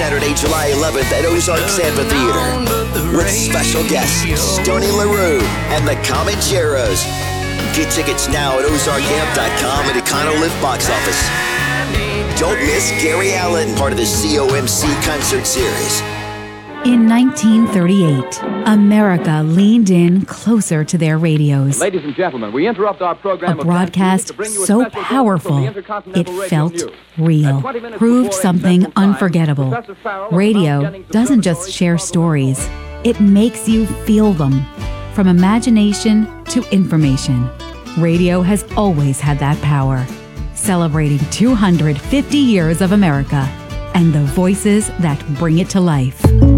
Saturday, July 11th at Ozarks Amphitheater with special guests Stoney LaRue and the Comancheros. Get tickets now at ozarkamp.com and Econo-Lift box office. Don't miss Gary Allen, part of the COMC concert series. In 1938, America leaned in closer to their radios. Ladies and gentlemen, we interrupt our program. A broadcast so powerful, it felt real, proved something unforgettable. Radio doesn't just share stories, it makes you feel them. From imagination to information, radio has always had that power. Celebrating 250 years of America and the voices that bring it to life.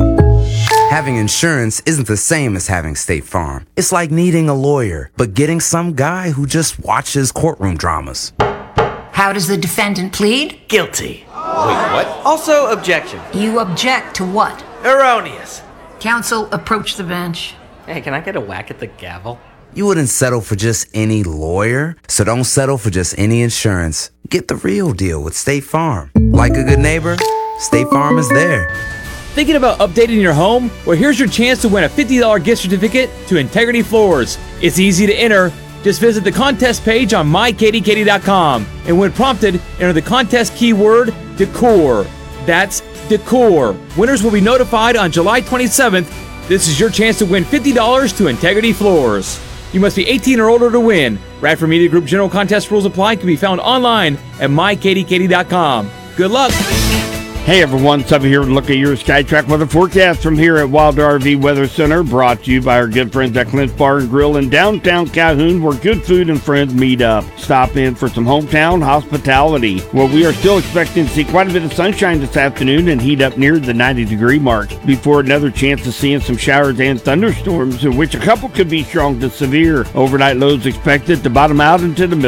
Having insurance isn't the same as having State Farm. It's like needing a lawyer, but getting some guy who just watches courtroom dramas. How does the defendant plead? Guilty. Wait, what? Also, objection. You object to what? Erroneous. Counsel, approach the bench. Hey, can I get a whack at the gavel? You wouldn't settle for just any lawyer, so don't settle for just any insurance. Get the real deal with State Farm. Like a good neighbor, State Farm is there. Thinking about updating your home? Well, here's your chance to win a $50 gift certificate to Integrity Floors. It's easy to enter. Just visit the contest page on mykatykatty.com, and when prompted, enter the contest keyword decor. That's decor. Winners will be notified on July 27th. This is your chance to win $50 to Integrity Floors. You must be 18 or older to win. Radford Media Group general contest rules apply. Can be found online at mykatykatty.com. Good luck. Hey everyone, Subby here to look at your SkyTrack weather forecast from here at Wilder RV Weather Center, brought to you by our good friends at Clint's Bar and Grill in downtown Calhoun, where good food and friends meet up. Stop in for some hometown hospitality. Well, we are still expecting to see quite a bit of sunshine this afternoon and heat up near the 90-degree mark before another chance of seeing some showers and thunderstorms, in which a couple could be strong to severe. Overnight lows expected to bottom out into the middle